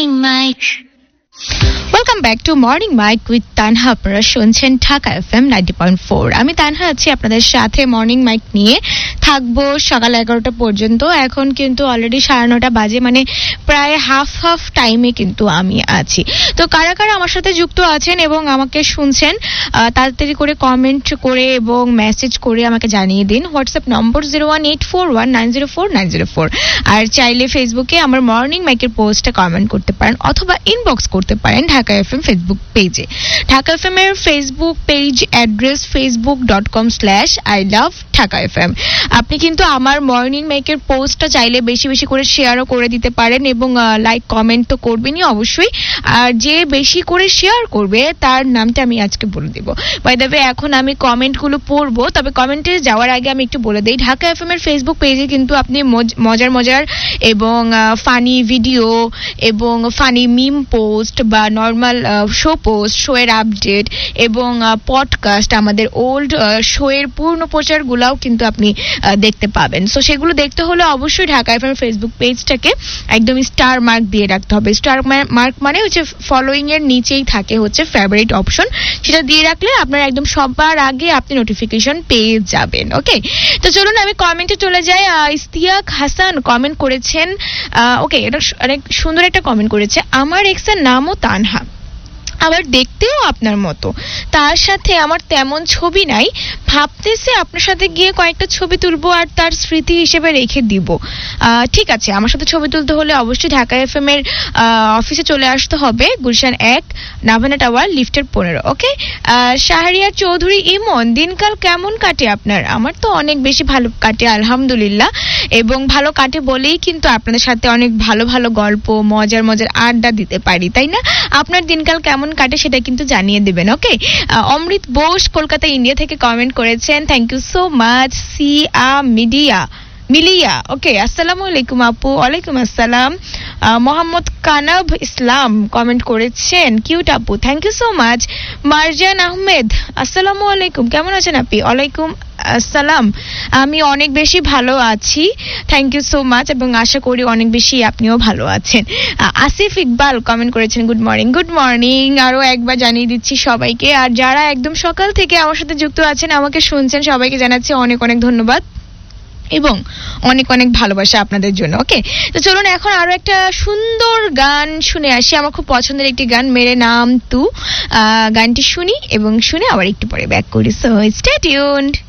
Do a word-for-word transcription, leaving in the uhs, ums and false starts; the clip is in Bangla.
Morning Mike. Welcome back to morning mic with Tanha. আপনারা শুনছেন Dhaka FM ninety point four. আমি তানহা আছি আপনাদের সাথে মর্নিং মাইক নিয়ে থাকবো সকাল এগারোটা পর্যন্ত। এখন কিন্তু অলরেডি সাড়ে নটা বাজে, মানে প্রায় হাফ হাফ টাইমে কিন্তু আমি আছি। তো কারা কারা আমার সাথে যুক্ত আছেন এবং আমাকে শুনছেন তাড়াতাড়ি করে কমেন্ট করে এবং মেসেজ করে আমাকে জানিয়ে দিন। WhatsApp number zero one eight four one nine zero four nine zero four. আর চাইলে ফেসবুকে আমার মর্নিং মাইকের পোস্টে কমেন্ট করতে পারেন অথবা ইনবক্স করতে পারেন ঢাকা এফএম ফেসবুক পেজে। ঢাকা এফএম এর Facebook page address Facebook dot com slash I love Dhaka FM. আপনি কিন্তু আমার মর্নিং মেকের পোস্টটা চাইলে বেশি বেশি করে শেয়ারও করে দিতে পারেন এবং লাইক কমেন্ট তো করবেনই অবশ্যই। আর যে বেশি করে শেয়ার করবে তার নামটা আমি আজকে বলে দেবো। বাই দ্য ওয়ে, এখন আমি কমেন্টগুলো পড়বো, তবে কমেন্টে যাওয়ার আগে আমি একটু বলে দিই, ঢাকা এফএম এর ফেসবুক পেজে কিন্তু আপনি মজার মজার এবং ফানি ভিডিও এবং ফানি মিম পোস্ট বা নর্মাল শো পোস্ট, শো এর আপডেট এবং পডকাস্ট, আমাদের ওল্ড শো এর পূর্ণ প্রচারগুলোও কিন্তু আপনি দেখতে পাবেন। সো সেগুলো দেখতে হলে অবশ্যই ঢাকা এফএম ফেসবুক পেজটাকে একদম স্টার মার্ক দিয়ে রাখতে হবে। স্টার মার্ক মানে হচ্ছে ফলোইং এর নিচেই থাকে হচ্ছে ফেভারিট অপশন, সেটা দিয়ে রাখলে আপনার একদম সবার আগে আপনি নোটিফিকেশন পেয়ে যাবেন। ওকে, তো চলুন আমি কমেন্টে চলে যাই। ইস্তিয়াক হাসান কমেন্ট করেছেন, ওকে, এটা অনেক সুন্দর একটা কমেন্ট করেছে। আমার এক্সের নামও তানহা, আবার দেখতেও আপনার মতো, তার সাথে আমার তেমন ছবি নাই, ভাবতেছে আপনার সাথে গিয়ে কয়েকটা ছবি তুলবো আর তার স্মৃতি হিসেবে রেখে দিব। ঠিক আছে, আমার সাথে ছবি তুলতে হলে অবশ্যই ঢাকা এফএম এর অফিসে চলে আসতে হবে, গুলশান এক, নাভানা টাওয়ার, লিফটের পনেরো। ওকে, শাহরিয়ার চৌধুরী ইমন, দিনকাল কেমন কাটে আপনার? আমার তো অনেক বেশি ভালো কাটে আলহামদুলিল্লাহ, এবং ভালো কাটে বলেই কিন্তু আপনাদের সাথে অনেক ভালো ভালো গল্প, মজার মজার আড্ডা দিতে পারি, তাই না? আপনার দিনকাল কেমন কাটে সেটা কিন্তু জানিয়ে দেবেন। ওকে, অমৃত বোস কলকাতা ইন্ডিয়া থেকে কমেন্ট করেছেন, thank you so much. C a media মিলিয়া, ওকে, আসসালামু আলাইকুম আপু। ওয়ালাইকুম আসসালাম। মোহাম্মদ কানাব ইসলাম কমেন্ট করেছেন, কিউট আপু, thank you so much. Marjan Ahmed, আসসালামু আলাইকুম, কেমন আছেন আপনি? ওয়ালাইকুম আসসালাম, আমি অনেক বেশি ভালো আছি, থ্যাংক ইউ সো মাচ, এবং আশা করি অনেক বেশি আপনিও ভালো আছেন। আসিফ ইকবাল কমেন্ট করেছেন, গুড মর্নিং। গুড মর্নিং আরো একবার জানিয়ে দিচ্ছি সবাইকে, আর যারা একদম সকাল থেকে আমার সাথে যুক্ত আছেন, আমাকে শুনছেন, সবাইকে জানাচ্ছি অনেক অনেক ধন্যবাদ এবং অনেক অনেক ভালোবাসা আপনাদের জন্য। ওকে, তো চলুন এখন আরো একটা সুন্দর গান শুনে আসি, আমার খুব পছন্দের একটি গান, মেরে নাম তু। গানটি শুনি এবং শুনে আবার একটু পরে ব্যাক করি। So stay tuned.